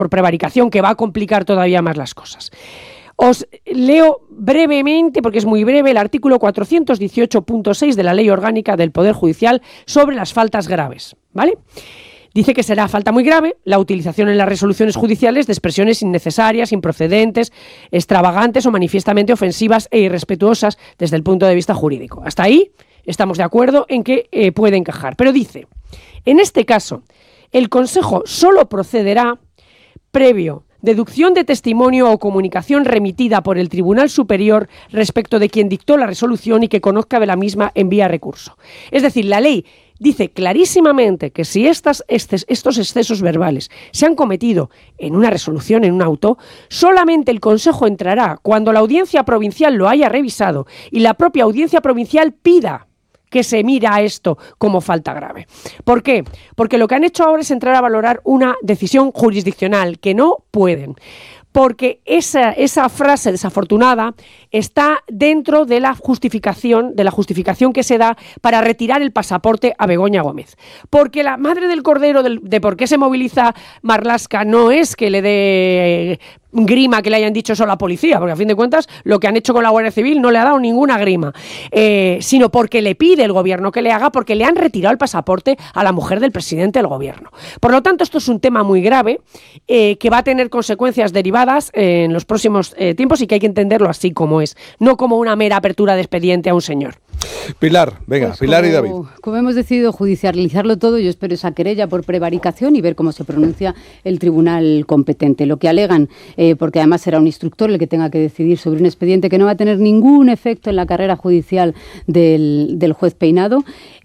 por prevaricación, que va a complicar todavía más las cosas. Os leo brevemente, porque es muy breve, el artículo 418.6 de la Ley Orgánica del Poder Judicial sobre las faltas graves, ¿vale? Dice que será falta muy grave la utilización en las resoluciones judiciales de expresiones innecesarias, improcedentes, extravagantes o manifiestamente ofensivas e irrespetuosas desde el punto de vista jurídico. Hasta ahí estamos de acuerdo en que puede encajar. Pero dice, en este caso, el Consejo solo procederá previo deducción de testimonio o comunicación remitida por el Tribunal Superior respecto de quien dictó la resolución y que conozca de la misma en vía recurso. Es decir, la ley dice clarísimamente que si estos excesos verbales se han cometido en una resolución, en un auto, solamente el Consejo entrará cuando la Audiencia Provincial lo haya revisado y la propia Audiencia Provincial pida que se mira esto como falta grave. ¿Por qué? Porque lo que han hecho ahora es entrar a valorar una decisión jurisdiccional que no pueden. Porque esa frase desafortunada está dentro de la justificación que se da para retirar el pasaporte a Begoña Gómez. Porque la madre del cordero de por qué se moviliza Marlaska no es que le dé grima que le hayan dicho eso a la policía, porque a fin de cuentas lo que han hecho con la Guardia Civil no le ha dado ninguna grima, sino porque le pide el gobierno que le haga, porque le han retirado el pasaporte a la mujer del presidente del gobierno. Por lo tanto, esto es un tema muy grave que va a tener consecuencias derivadas en los próximos tiempos y que hay que entenderlo así como es, no como una mera apertura de expediente a un señor. Pilar, venga, pues Pilar y David. Como hemos decidido judicializarlo todo, yo espero esa querella por prevaricación y ver cómo se pronuncia el tribunal competente. Lo que alegan, porque además será un instructor el que tenga que decidir sobre un expediente que no va a tener ningún efecto en la carrera judicial del juez Peinado,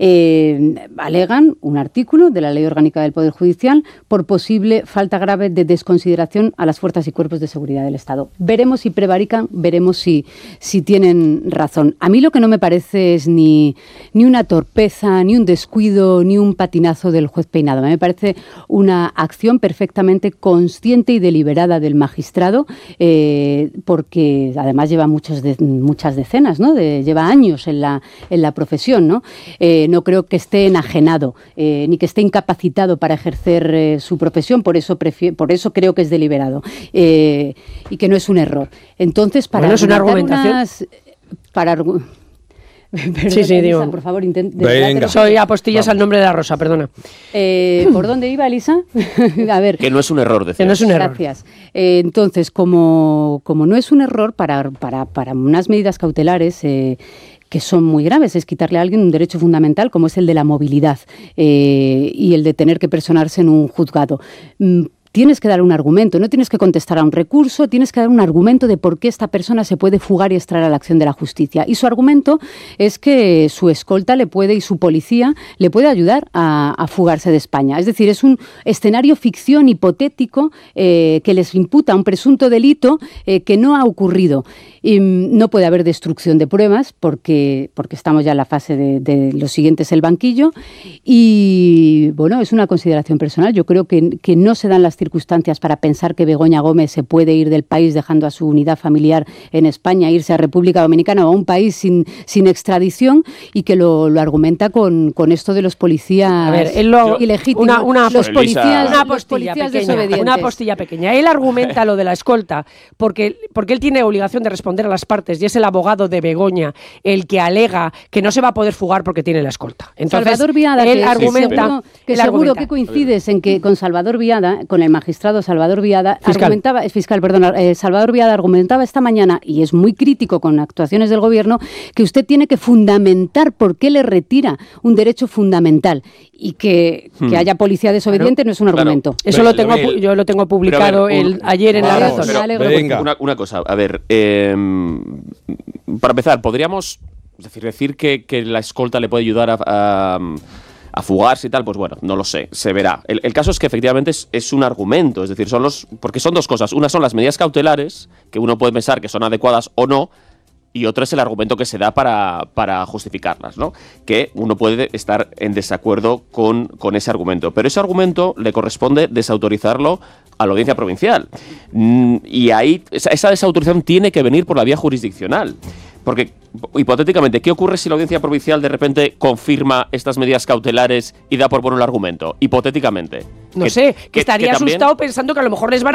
alegan un artículo de la Ley Orgánica del Poder Judicial por posible falta grave de desconsideración a las fuerzas y cuerpos de seguridad del Estado. Veremos si prevarican, veremos si tienen razón. A mí lo que no me parece es ni una torpeza, ni un descuido, ni un patinazo del juez Peinado. Me parece una acción perfectamente consciente y deliberada del magistrado, porque además lleva muchas decenas, ¿no? Lleva años en la profesión, ¿no? No creo que esté enajenado, ni que esté incapacitado para ejercer su profesión, por eso creo que es deliberado, y que no es un error. Entonces, para es una argumentación. Perdona, sí, Elisa, digo. por favor, Venga. Soy apostillas al nombre de la rosa, perdona. ¿Por dónde iba, Elisa? A ver. Que no es un error, decía. Que no es un error. Gracias. Entonces, como no es un error para unas medidas cautelares que son muy graves, es quitarle a alguien un derecho fundamental como es el de la movilidad y el de tener que personarse en un juzgado. Tienes que dar un argumento, no tienes que contestar a un recurso, tienes que dar un argumento de por qué esta persona se puede fugar y extraer a la acción de la justicia. Y su argumento es que su escolta y su policía le puede ayudar a fugarse de España. Es decir, es un escenario ficción hipotético que les imputa un presunto delito que no ha ocurrido. Y no puede haber destrucción de pruebas porque estamos ya en la fase de lo siguiente es el banquillo. Y bueno, es una consideración personal. Yo creo que no se dan las circunstancias para pensar que Begoña Gómez se puede ir del país dejando a su unidad familiar en España, irse a República Dominicana o a un país sin extradición, y que lo argumenta con esto de los policías ilegítimos. Una postilla pequeña. Él argumenta lo de la escolta porque él tiene obligación de responder a las partes y es el abogado de Begoña el que alega que no se va a poder fugar porque tiene la escolta. Entonces, Salvador Viada, él argumenta seguro que coincides en que con Salvador Viada, con el magistrado Salvador Viada, Salvador Viada argumentaba esta mañana, y es muy crítico con actuaciones del gobierno, que usted tiene que fundamentar por qué le retira un derecho fundamental, y que haya policía desobediente no es un argumento. Eso yo lo tengo publicado ayer en La Razón. Una cosa, a ver, para empezar, podríamos decir que la escolta le puede ayudar a fugarse y tal, pues bueno, no lo sé, se verá. El caso es que efectivamente es un argumento, es decir, porque son dos cosas. Una son las medidas cautelares, que uno puede pensar que son adecuadas o no, y otra es el argumento que se da para justificarlas, ¿no? Que uno puede estar en desacuerdo con ese argumento, pero ese argumento le corresponde desautorizarlo a la Audiencia Provincial. Y ahí esa desautorización tiene que venir por la vía jurisdiccional. Porque, hipotéticamente, ¿qué ocurre si la Audiencia Provincial de repente confirma estas medidas cautelares y da por bueno el argumento? Hipotéticamente. No sé, que estaría asustado pensando que a lo mejor les van